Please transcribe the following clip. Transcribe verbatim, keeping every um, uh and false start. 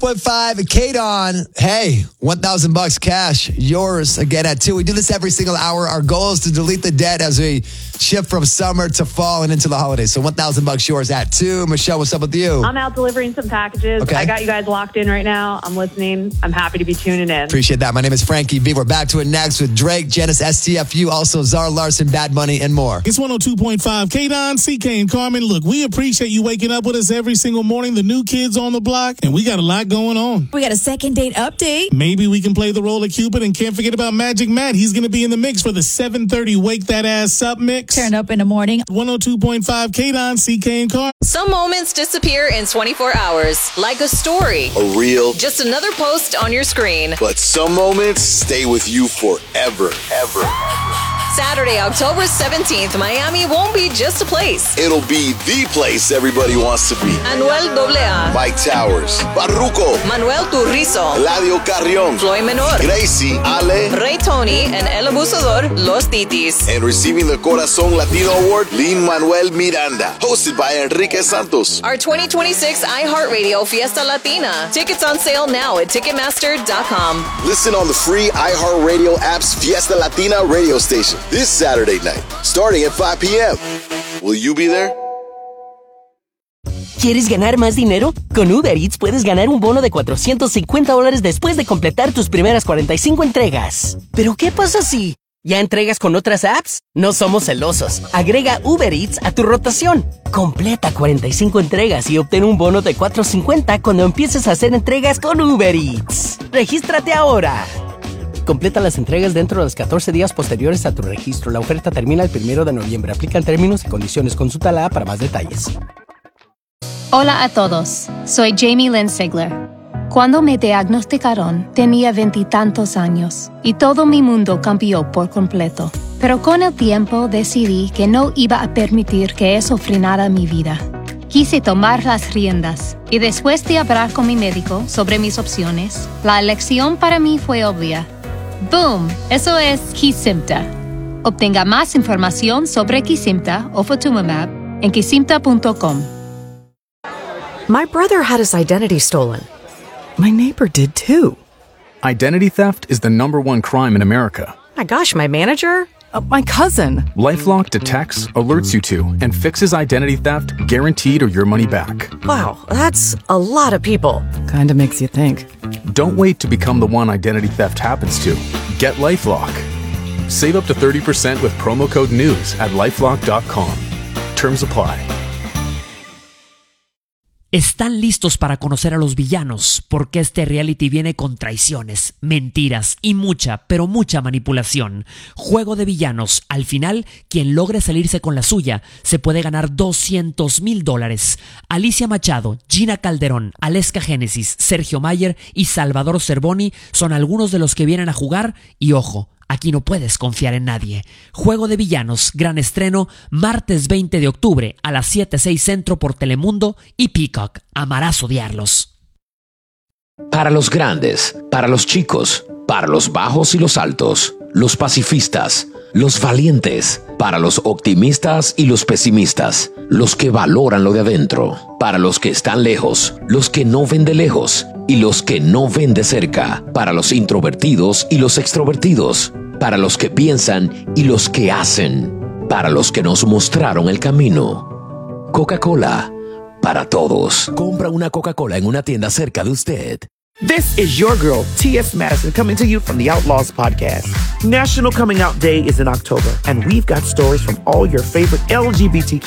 point five, K-Don. Hey, one thousand bucks cash. Yours again at two. We do this every single hour. Our goal is to delete the debt as we shift from summer to fall and into the holidays. So one thousand bucks yours at two. Michelle, what's up with you? I'm out delivering some packages. Okay. I got you guys locked in right now. I'm listening. I'm happy to be tuning in. Appreciate that. My name is Frankie V. We're back to it next with Drake, Genesis, S T F U, also Zara Larson, Bad Money, and more. It's one oh two point five. K-Don, C K, and Carmen. Look, we appreciate you waking up with us every single morning. The new kids on the block, and we got a lot going on. We got a second date update. Maybe we can play the role of Cupid, and can't forget about Magic Matt. He's going to be in the mix for the seven thirty Wake That Ass Up mix. Turn up in the morning. one oh two point five. K-Don, C K, and Carmen. Some moments disappear in twenty-four hours, like a story. A reel. Just another post on your screen. But some moments stay with you forever, ever. Saturday, October seventeenth, Miami won't be just a place. It'll be the place everybody wants to be. Anuel A A, Mike Towers, Barruco, Manuel Turizo, Eladio Carrión, Floyd Menor, Gracie, Ale, Ray Tony, and El Abusador, Los Titis. and receiving the Corazón Latino Award, Lin-Manuel Miranda. Hosted by Enrique Santos. Our twenty twenty-six iHeartRadio Fiesta Latina. Tickets on sale now at Ticketmaster dot com. Listen on the free iHeartRadio app's Fiesta Latina radio station this Saturday night, starting at five p.m. Will you be there? ¿Quieres ganar más dinero? Con Uber Eats puedes ganar un bono de cuatrocientos cincuenta dólares después de completar tus primeras cuarenta y cinco entregas. ¿Pero qué pasa si ya entregas con otras apps? No somos celosos. Agrega Uber Eats a tu rotación. Completa cuarenta y cinco entregas y obtén un bono de cuatrocientos cincuenta cuando empieces a hacer entregas con Uber Eats. ¡Regístrate ahora! Completa las entregas dentro de los catorce días posteriores a tu registro. La oferta termina el primero de noviembre. Aplican términos y condiciones. Consulta la app para más detalles. Hola a todos, soy Jamie Lynn Sigler. Cuando me diagnosticaron, tenía veintitantos años y todo mi mundo cambió por completo. Pero con el tiempo decidí que no iba a permitir que eso frenara mi vida. Quise tomar las riendas y después de hablar con mi médico sobre mis opciones, la elección para mí fue obvia. ¡Boom! Eso es Kesimpta. Obtenga más información sobre Kesimpta o Ofatumumab en kesimpta punto com. My brother had his identity stolen. My neighbor did too. Identity theft is the number one crime in America. My gosh, my manager? Uh, my cousin. LifeLock detects, alerts you to, and fixes identity theft guaranteed or your money back. Wow, that's a lot of people. Kinda makes you think. Don't wait to become the one identity theft happens to. Get LifeLock. Save up to thirty percent with promo code NEWS at lifelock dot com. Terms apply. ¿Están listos para conocer a los villanos? Porque este reality viene con traiciones, mentiras y mucha, pero mucha manipulación. Juego de villanos. Al final, quien logre salirse con la suya se puede ganar doscientos mil dólares. Alicia Machado, Gina Calderón, Aleska Génesis, Sergio Mayer y Salvador Cervoni son algunos de los que vienen a jugar y ojo, aquí no puedes confiar en nadie. Juego de Villanos, gran estreno, martes veinte de octubre a las siete seis Centro por Telemundo y Peacock. Amarás odiarlos. Para los grandes, para los chicos, para los bajos y los altos, los pacifistas, los valientes, para los optimistas y los pesimistas, los que valoran lo de adentro, para los que están lejos, los que no ven de lejos y los que no ven de cerca, para los introvertidos y los extrovertidos, para los que piensan y los que hacen, para los que nos mostraron el camino. Coca-Cola, para todos. Compra una Coca-Cola en una tienda cerca de usted. This is your girl, T S Madison, coming to you from the Outlaws Podcast. National Coming Out Day is in October, and we've got stories from all your favorite L G B T Q